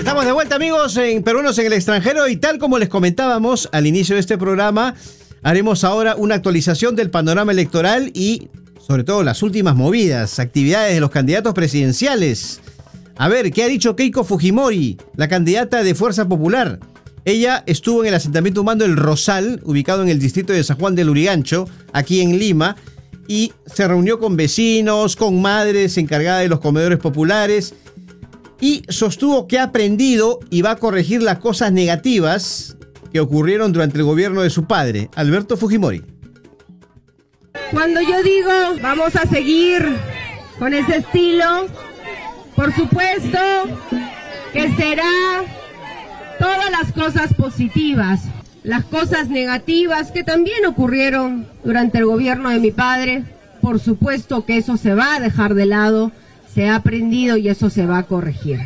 Estamos de vuelta, amigos, en Peruanos en el Extranjero, y tal como les comentábamos al inicio de este programa, haremos ahora una actualización del panorama electoral y sobre todo las últimas movidas, actividades de los candidatos presidenciales. A ver, ¿qué ha dicho Keiko Fujimori, la candidata de Fuerza Popular? Ella estuvo en el asentamiento humano El Rosal, ubicado en el distrito de San Juan del Lurigancho, aquí en Lima, y se reunió con vecinos, con madres encargadas de los comedores populares, y sostuvo que ha aprendido y va a corregir las cosas negativas que ocurrieron durante el gobierno de su padre, Alberto Fujimori. Cuando yo digo vamos a seguir con ese estilo, por supuesto que será todas las cosas positivas, las cosas negativas que también ocurrieron durante el gobierno de mi padre, por supuesto que eso se va a dejar de lado, se ha aprendido y eso se va a corregir.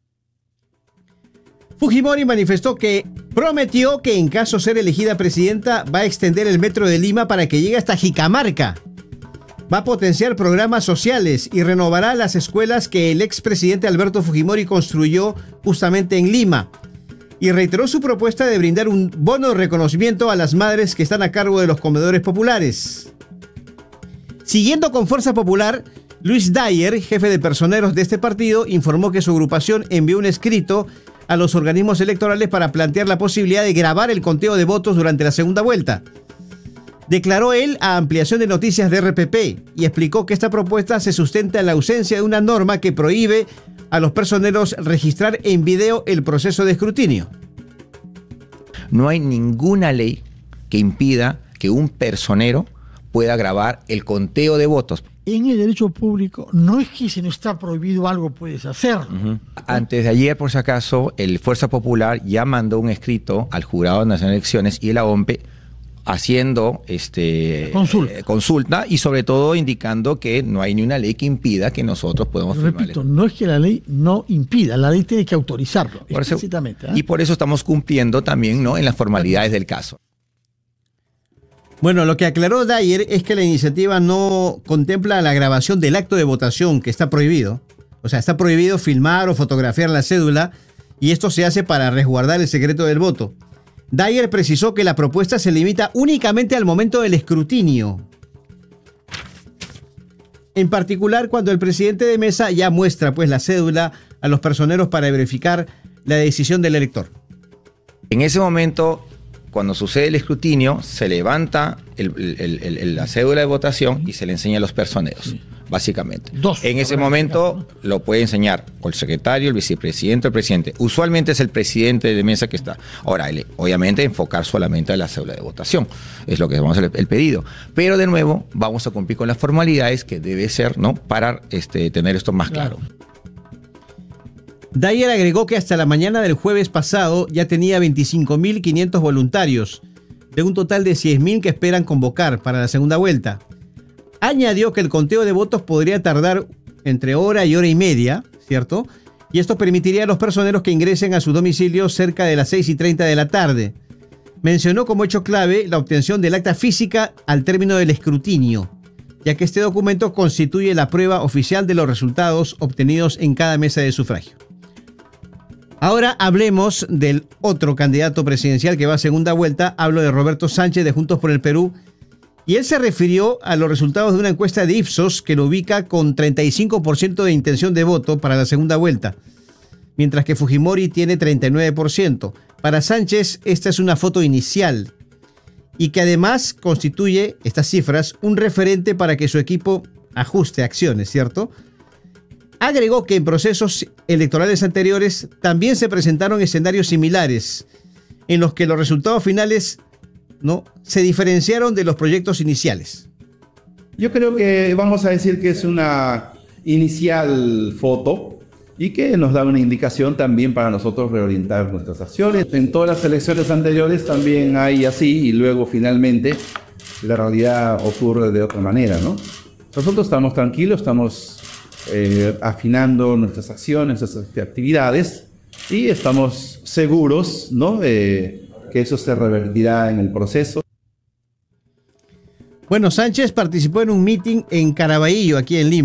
Fujimori manifestó que prometió que en caso de ser elegida presidenta va a extender el metro de Lima para que llegue hasta Jicamarca. Va a potenciar programas sociales y renovará las escuelas que el expresidente Alberto Fujimori construyó justamente en Lima. Y reiteró su propuesta de brindar un bono de reconocimiento a las madres que están a cargo de los comedores populares. Siguiendo con Fuerza Popular, Luis Dyer, jefe de personeros de este partido, informó que su agrupación envió un escrito a los organismos electorales para plantear la posibilidad de grabar el conteo de votos durante la segunda vuelta. Declaró él a Ampliación de Noticias de RPP y explicó que esta propuesta se sustenta en la ausencia de una norma que prohíbe a los personeros registrar en video el proceso de escrutinio. No hay ninguna ley que impida que un personero pueda grabar el conteo de votos. En el derecho público no es que si no está prohibido algo puedes hacerlo. Antes de ayer, por si acaso, el Fuerza Popular ya mandó un escrito al Jurado Nacional de Elecciones y la OMPE haciendo consulta y sobre todo indicando que no hay ni una ley que impida que nosotros podamos firmar. Repito, no es que la ley no impida, la ley tiene que autorizarlo por eso, explícitamente. y por eso estamos cumpliendo también, ¿no?, en las formalidades del caso. Bueno, lo que aclaró Dyer es que la iniciativa no contempla la grabación del acto de votación, que está prohibido. O sea, está prohibido filmar o fotografiar la cédula, y esto se hace para resguardar el secreto del voto. Dyer precisó que la propuesta se limita únicamente al momento del escrutinio. En particular, cuando el presidente de mesa ya muestra pues la cédula a los personeros para verificar la decisión del elector. En ese momento, cuando sucede el escrutinio, se levanta la cédula de votación y se le enseña a los personeros, básicamente. En ese momento lo puede enseñar o el secretario, el vicepresidente o el presidente. Usualmente es el presidente de mesa que está. Ahora, obviamente, enfocar solamente a la cédula de votación. Es lo que vamos a hacer el pedido. Pero, de nuevo, vamos a cumplir con las formalidades que debe ser, ¿no?, para tener esto más claro. Dyer agregó que hasta la mañana del jueves pasado ya tenía 25.500 voluntarios, de un total de 100.000 que esperan convocar para la segunda vuelta. Añadió que el conteo de votos podría tardar entre hora y hora y media, ¿cierto? Y esto permitiría a los personeros que ingresen a su domicilio cerca de las 6:30 de la tarde. Mencionó como hecho clave la obtención del acta física al término del escrutinio, ya que este documento constituye la prueba oficial de los resultados obtenidos en cada mesa de sufragio. Ahora hablemos del otro candidato presidencial que va a segunda vuelta. Hablo de Roberto Sánchez de Juntos por el Perú. Y él se refirió a los resultados de una encuesta de Ipsos que lo ubica con 35% de intención de voto para la segunda vuelta, mientras que Fujimori tiene 39%. Para Sánchez, esta es una foto inicial y que además constituye, estas cifras, un referente para que su equipo ajuste acciones, ¿cierto? Agregó que en procesos electorales anteriores también se presentaron escenarios similares, en los que los resultados finales no se diferenciaron de los proyectos iniciales. Yo creo que vamos a decir que es una inicial foto y que nos da una indicación también para nosotros reorientar nuestras acciones. En todas las elecciones anteriores también hay así y luego finalmente la realidad ocurre de otra manera, ¿no? Nosotros estamos tranquilos, estamos afinando nuestras acciones, nuestras actividades y estamos seguros, ¿no?, que eso se revertirá en el proceso. Bueno, Sánchez participó en un meeting en Caraballo, aquí en Lima, y realizó, por supuesto, algunas ofertas, si es caso llega al gobierno.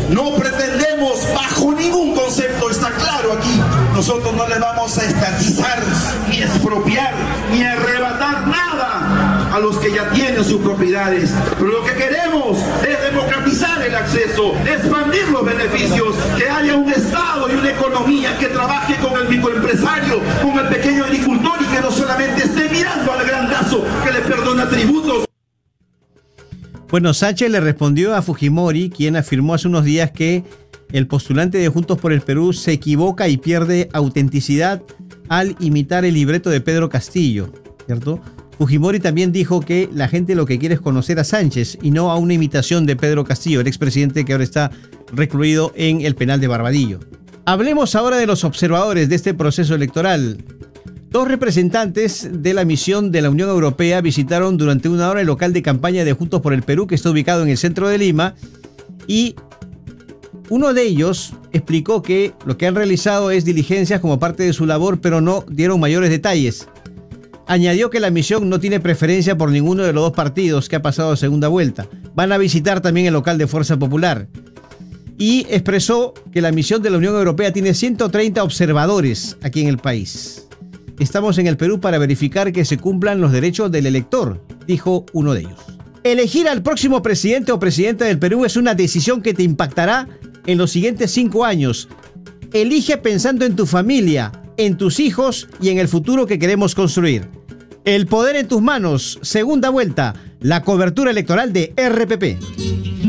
No pretendemos bajo ningún concepto, está claro aquí, nosotros no les vamos a estatizar, ni expropiar, ni arrebatar nada a los que ya tienen sus propiedades. Pero lo que queremos es democratizar el acceso, expandir los beneficios, que haya un Estado y una economía que trabaje con el microempresario, con el pequeño agricultor y que no solamente esté mirando al grandazo que le perdona tributos. Bueno, Sánchez le respondió a Fujimori, quien afirmó hace unos días que el postulante de Juntos por el Perú se equivoca y pierde autenticidad al imitar el libreto de Pedro Castillo, ¿cierto? Fujimori también dijo que la gente lo que quiere es conocer a Sánchez y no a una imitación de Pedro Castillo, el expresidente que ahora está recluido en el penal de Barbadillo. Hablemos ahora de los observadores de este proceso electoral. 2 representantes de la misión de la Unión Europea visitaron durante una hora el local de campaña de Juntos por el Perú, que está ubicado en el centro de Lima, y uno de ellos explicó que lo que han realizado es diligencias como parte de su labor, pero no dieron mayores detalles. Añadió que la misión no tiene preferencia por ninguno de los 2 partidos que ha pasado a segunda vuelta. Van a visitar también el local de Fuerza Popular. Y expresó que la misión de la Unión Europea tiene 130 observadores aquí en el país. Estamos en el Perú para verificar que se cumplan los derechos del elector, dijo uno de ellos. Elegir al próximo presidente o presidenta del Perú es una decisión que te impactará en los siguientes 5 años. Elige pensando en tu familia, en tus hijos y en el futuro que queremos construir. El poder en tus manos, segunda vuelta, la cobertura electoral de RPP.